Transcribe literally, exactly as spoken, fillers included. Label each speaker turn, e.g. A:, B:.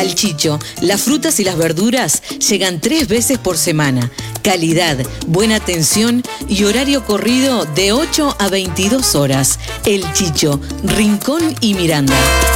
A: El Chicho, las frutas y las verduras llegan tres veces por semana. Calidad, buena atención y horario corrido de ocho a veintidós horas. El Chicho, Rincón y Miranda.